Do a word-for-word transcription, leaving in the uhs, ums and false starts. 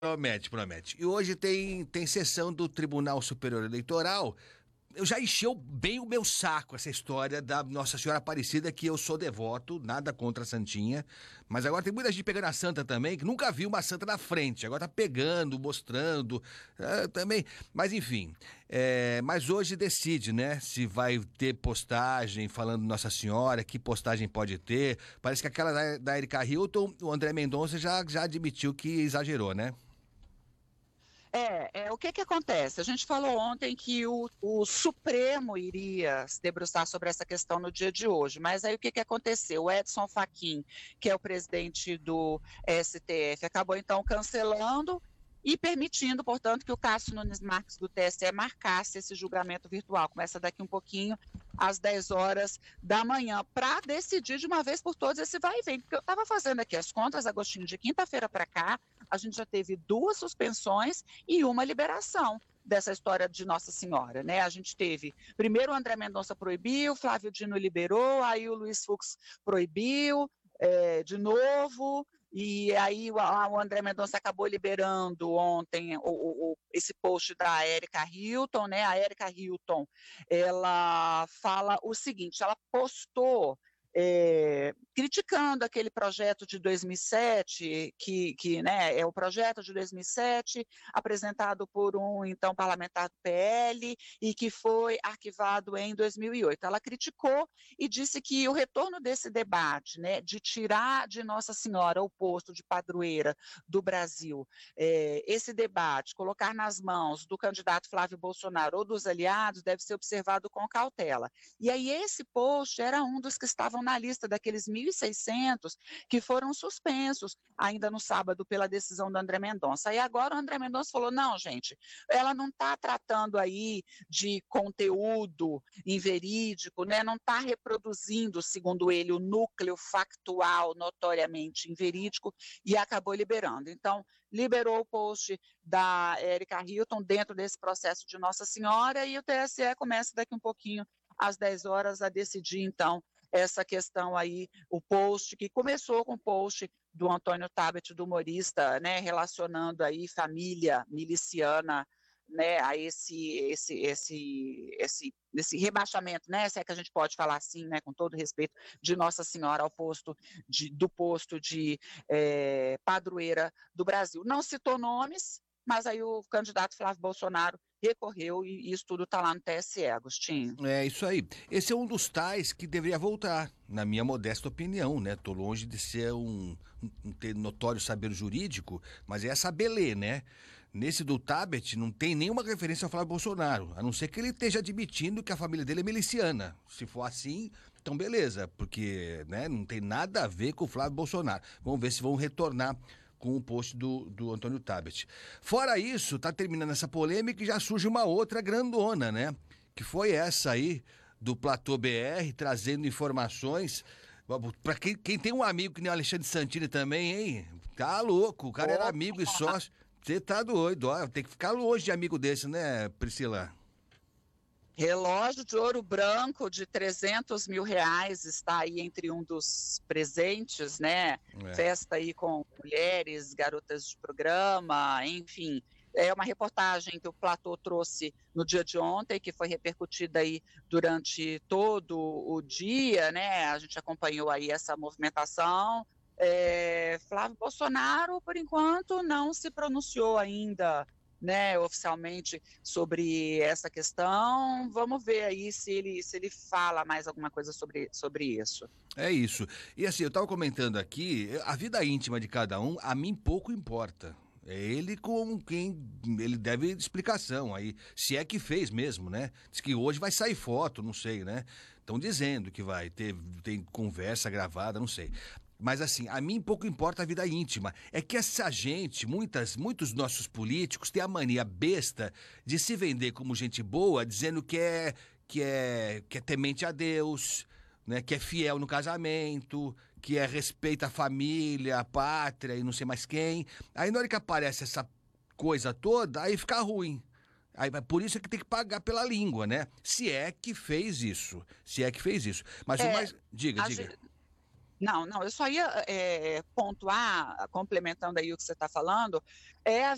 Promete, promete. E hoje tem, tem sessão do Tribunal Superior Eleitoral. Eu já encheu bem o meu saco essa história da Nossa Senhora Aparecida, que eu sou devoto, nada contra a Santinha. Mas agora tem muita gente pegando a Santa também, que nunca viu uma Santa na frente. Agora tá pegando, mostrando, é, também. Mas enfim, é, mas hoje decide, né, se vai ter postagem falando Nossa Senhora, que postagem pode ter. Parece que aquela da, da Erika Hilton, o André Mendonça já, já admitiu que exagerou, né? É, é, o que que acontece? A gente falou ontem que o, o Supremo iria se debruçar sobre essa questão no dia de hoje, mas aí o que que aconteceu? O Edson Fachin, que é o presidente do S T F, acabou então cancelando e permitindo, portanto, que o Cássio Nunes Marques do T S E marcasse esse julgamento virtual. Começa daqui um pouquinho, às dez horas da manhã, para decidir de uma vez por todas esse vai e vem. Porque eu estava fazendo aqui as contas, Agostinho, de quinta-feira para cá, a gente já teve duas suspensões e uma liberação dessa história de Nossa Senhora, né? A gente teve, primeiro o André Mendonça proibiu, Flávio Dino liberou, aí o Luiz Fux proibiu, é, de novo, e aí o, o André Mendonça acabou liberando ontem o, o, esse post da Erika Hilton, né? A Erika Hilton, ela fala o seguinte, ela postou é, criticando aquele projeto de dois mil e sete, que, que né, é o projeto de dois mil e sete, apresentado por um então parlamentar do P L e que foi arquivado em dois mil e oito. Ela criticou e disse que o retorno desse debate, né, de tirar de Nossa Senhora o posto de padroeira do Brasil, é, esse debate, colocar nas mãos do candidato Flávio Bolsonaro ou dos aliados, deve ser observado com cautela. E aí esse post era um dos que estavam na lista daqueles mil e seiscentos que foram suspensos ainda no sábado pela decisão do André Mendonça. E agora o André Mendonça falou, não, gente, ela não está tratando aí de conteúdo inverídico, né? Não está reproduzindo, segundo ele, o núcleo factual notoriamente inverídico e acabou liberando. Então, liberou o post da Erika Hilton dentro desse processo de Nossa Senhora e o T S E começa daqui um pouquinho, às dez horas, a decidir, então, essa questão aí, o post, que começou com o post do Antônio Tabet, do humorista, né, relacionando aí família miliciana, né, a esse, esse, esse, esse, esse rebaixamento, né, se é que a gente pode falar assim, né, com todo respeito, de Nossa Senhora ao posto de, do posto de é, padroeira do Brasil. Não citou nomes, mas aí o candidato Flávio Bolsonaro recorreu e isso tudo está lá no T S E, Agostinho. É isso aí. Esse é um dos tais que deveria voltar, na minha modesta opinião, né? Tô longe de ser um, um ter notório saber jurídico, mas é essa belê, né? Nesse do Tabet não tem nenhuma referência ao Flávio Bolsonaro, a não ser que ele esteja admitindo que a família dele é miliciana. Se for assim, então beleza, porque, né, não tem nada a ver com o Flávio Bolsonaro. Vamos ver se vão retornar com o post do, do Antônio Tabet. Fora isso, tá terminando essa polêmica e já surge uma outra grandona, né? Que foi essa aí do Platô B R, trazendo informações. Pra quem, quem tem um amigo que nem o Alexandre Santini também, hein? Tá louco, o cara era amigo e sócio. Você tá doido, ó, tem que ficar longe de amigo desse, né, Priscila? Relógio de ouro branco de trezentos mil reais está aí entre um dos presentes, né? É. Festa aí com mulheres, garotas de programa, enfim. É uma reportagem que o Platô trouxe no dia de ontem, que foi repercutida aí durante todo o dia, né? A gente acompanhou aí essa movimentação. É, Flávio Bolsonaro, por enquanto, não se pronunciou ainda, né, oficialmente sobre essa questão. Vamos ver aí se ele, se ele fala mais alguma coisa sobre, sobre isso. É isso. E assim, eu estava comentando aqui, a vida íntima de cada um, a mim pouco importa. É ele com quem ele deve explicação aí, se é que fez mesmo, né? Diz que hoje vai sair foto, não sei, né? Estão dizendo que vai ter tem conversa gravada, não sei. Mas assim, a mim pouco importa a vida íntima. É que essa gente, muitas, muitos nossos políticos têm a mania besta de se vender como gente boa, dizendo que é que é que é temente a Deus, né, que é fiel no casamento, que é respeita a família, a pátria e não sei mais quem. Aí na hora que aparece essa coisa toda, aí fica ruim. Aí, por isso é que tem que pagar pela língua, né? Se é que fez isso. Se é que fez isso. Mas o É, mais. Diga, a diga. gente, não, não, eu só ia é, pontuar, complementando aí o que você está falando, é a